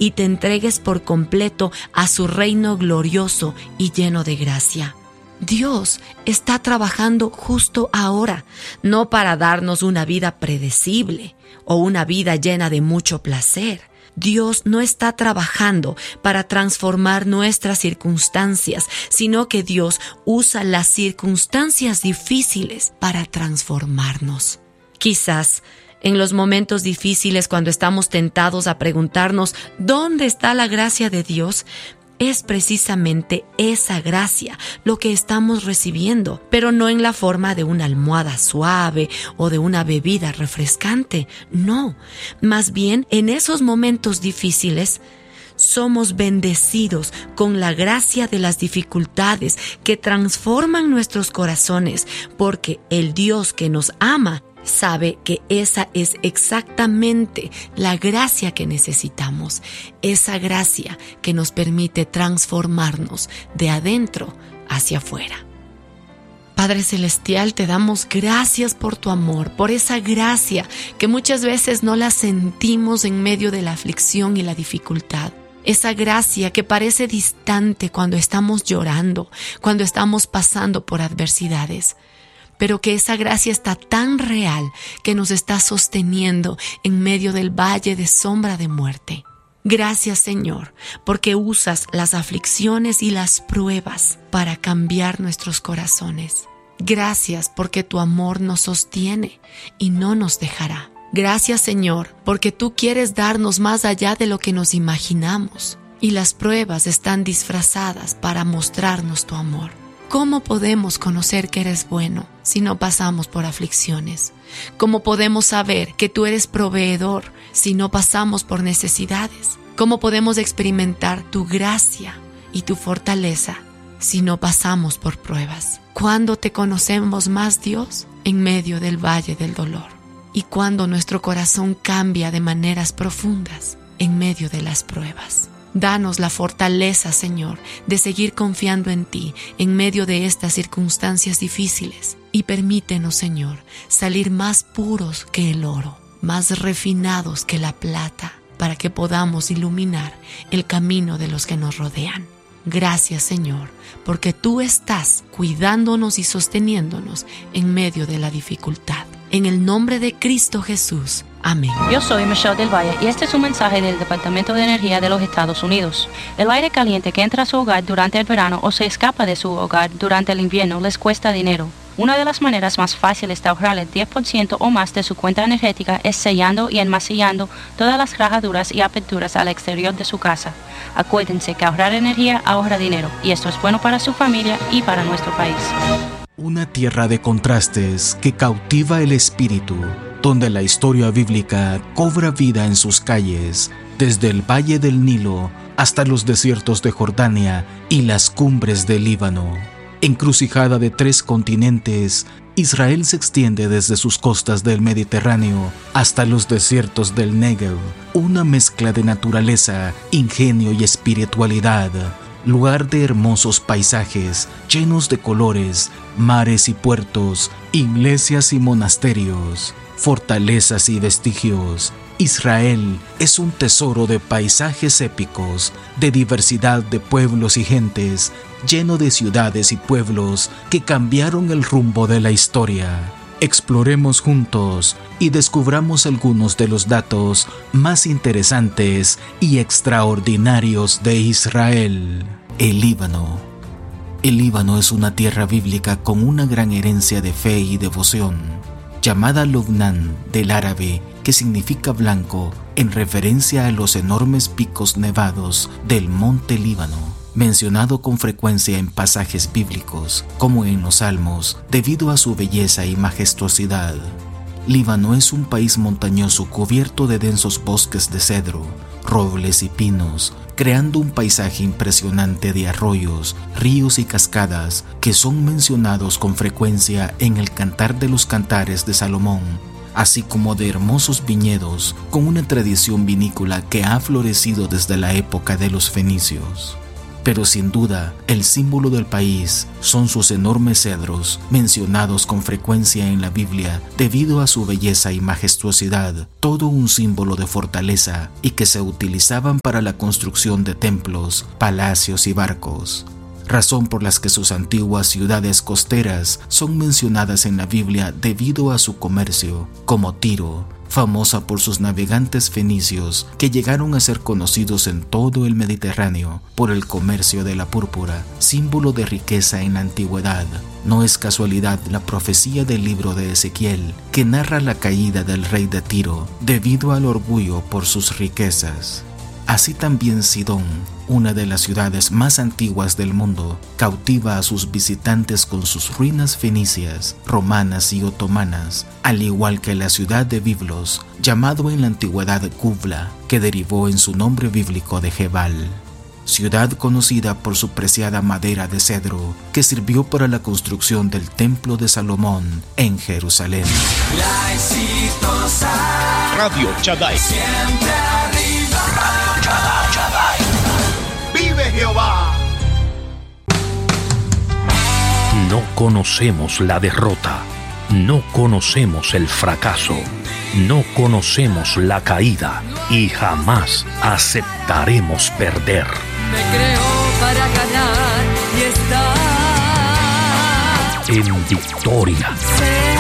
y te entregues por completo a su reino glorioso y lleno de gracia. Dios está trabajando justo ahora, no para darnos una vida predecible o una vida llena de mucho placer. Dios no está trabajando para transformar nuestras circunstancias, sino que Dios usa las circunstancias difíciles para transformarnos. Quizás en los momentos difíciles, cuando estamos tentados a preguntarnos ¿dónde está la gracia de Dios?, es precisamente esa gracia lo que estamos recibiendo, pero no en la forma de una almohada suave o de una bebida refrescante. No, más bien en esos momentos difíciles somos bendecidos con la gracia de las dificultades que transforman nuestros corazones, porque el Dios que nos ama sabe que esa es exactamente la gracia que necesitamos, esa gracia que nos permite transformarnos de adentro hacia afuera. Padre Celestial, te damos gracias por tu amor, por esa gracia que muchas veces no la sentimos en medio de la aflicción y la dificultad. Esa gracia que parece distante cuando estamos llorando, cuando estamos pasando por adversidades. Pero que esa gracia está tan real que nos está sosteniendo en medio del valle de sombra de muerte. Gracias, Señor, porque usas las aflicciones y las pruebas para cambiar nuestros corazones. Gracias porque tu amor nos sostiene y no nos dejará. Gracias, Señor, porque tú quieres darnos más allá de lo que nos imaginamos y las pruebas están disfrazadas para mostrarnos tu amor. ¿Cómo podemos conocer que eres bueno si no pasamos por aflicciones? ¿Cómo podemos saber que tú eres proveedor si no pasamos por necesidades? ¿Cómo podemos experimentar tu gracia y tu fortaleza si no pasamos por pruebas? ¿Cuándo te conocemos más, Dios? En medio del valle del dolor. Y cuando nuestro corazón cambia de maneras profundas en medio de las pruebas. Danos la fortaleza, Señor, de seguir confiando en ti en medio de estas circunstancias difíciles. Y permítenos, Señor, salir más puros que el oro, más refinados que la plata, para que podamos iluminar el camino de los que nos rodean. Gracias, Señor, porque tú estás cuidándonos y sosteniéndonos en medio de la dificultad. En el nombre de Cristo Jesús. Amén. Yo soy Michelle del Valle y este es un mensaje del Departamento de Energía de los Estados Unidos. El aire caliente que entra a su hogar durante el verano o se escapa de su hogar durante el invierno les cuesta dinero. Una de las maneras más fáciles de ahorrar el 10% o más de su cuenta energética es sellando y enmasillando todas las rajaduras y aperturas al exterior de su casa. Acuérdense que ahorrar energía ahorra dinero y esto es bueno para su familia y para nuestro país. Una tierra de contrastes que cautiva el espíritu, donde la historia bíblica cobra vida en sus calles, desde el valle del Nilo hasta los desiertos de Jordania y las cumbres del Líbano. Encrucijada de 3 continentes, Israel se extiende desde sus costas del Mediterráneo hasta los desiertos del Negev, una mezcla de naturaleza, ingenio y espiritualidad. Lugar de hermosos paisajes, llenos de colores, mares y puertos, iglesias y monasterios, fortalezas y vestigios. Israel es un tesoro de paisajes épicos, de diversidad de pueblos y gentes, lleno de ciudades y pueblos que cambiaron el rumbo de la historia. Exploremos juntos y descubramos algunos de los datos más interesantes y extraordinarios de Israel. El Líbano. El Líbano es una tierra bíblica con una gran herencia de fe y devoción, llamada Lubnán del árabe, que significa blanco, en referencia a los enormes picos nevados del monte Líbano, mencionado con frecuencia en pasajes bíblicos, como en los Salmos, debido a su belleza y majestuosidad. Líbano es un país montañoso cubierto de densos bosques de cedro, robles y pinos, creando un paisaje impresionante de arroyos, ríos y cascadas que son mencionados con frecuencia en el Cantar de los Cantares de Salomón, así como de hermosos viñedos con una tradición vinícola que ha florecido desde la época de los fenicios. pero sin duda el símbolo del país son sus enormes cedros, mencionados con frecuencia en la Biblia debido a su belleza y majestuosidad, todo un símbolo de fortaleza y que se utilizaban para la construcción de templos, palacios y barcos. Razón por las que sus antiguas ciudades costeras son mencionadas en la Biblia debido a su comercio, como Tiro, famosa por sus navegantes fenicios que llegaron a ser conocidos en todo el Mediterráneo por el comercio de la púrpura, símbolo de riqueza en la antigüedad. No es casualidad la profecía del libro de Ezequiel que narra la caída del rey de Tiro debido al orgullo por sus riquezas. Así también Sidón, una de las ciudades más antiguas del mundo, cautiva a sus visitantes con sus ruinas fenicias, romanas y otomanas, al igual que la ciudad de Biblos, llamado en la antigüedad Kubla, que derivó en su nombre bíblico de Jebal. Ciudad conocida por su preciada madera de cedro, que sirvió para la construcción del Templo de Salomón en Jerusalén. La exitosa Radio Shaddai. siempre arriba. Radio Shaddai. ¡Vive Jehová! No conocemos la derrota, no conocemos el fracaso, no conocemos la caída y jamás aceptaremos perder. Me creó para ganar y estar En victoria.